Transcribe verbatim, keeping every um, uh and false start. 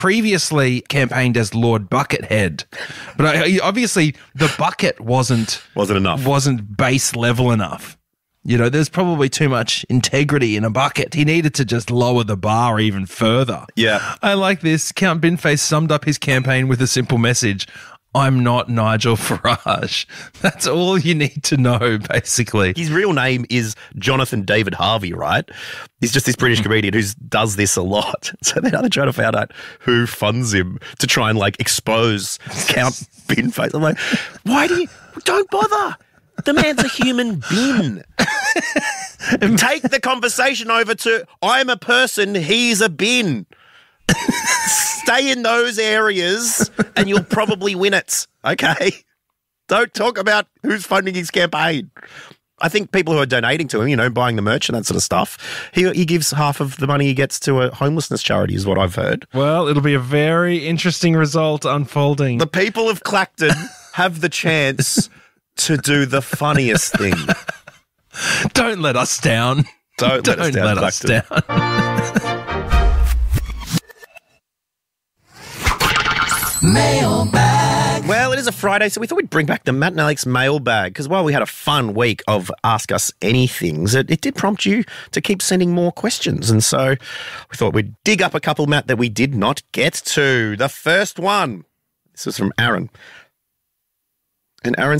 previously campaigned as Lord Buckethead, but I, obviously the bucket wasn't Wasn't enough. wasn't base level enough. You know, there's probably too much integrity in a bucket. He needed to just lower the bar even further. Yeah. I like this. Count Binface summed up his campaign with a simple message. I'm not Nigel Farage. That's all you need to know, basically. His real name is Jonathan David Harvey, right? He's just this British comedian who does this a lot. So then they're trying to find out who funds him to try and, like, expose Count Binface. I'm like, why do you... Don't bother. The man's a human bin. Take the conversation over to, I'm a person, he's a bin. Stay in those areas and you'll probably win it, okay? Don't talk about who's funding his campaign. I think people who are donating to him, you know, buying the merch and that sort of stuff, he, he gives half of the money he gets to a homelessness charity is what I've heard. Well, it'll be a very interesting result unfolding. The people of Clacton have the chance to do the funniest thing. Don't let us down. Don't, Don't let us down, let us Clacton. down. Mailbag. Well, it is a Friday, so we thought we'd bring back the Matt and Alex mailbag because while we had a fun week of Ask Us Anythings, it, it did prompt you to keep sending more questions. And so we thought we'd dig up a couple, Matt, that we did not get to. The first one, this was from Aaron. And Aaron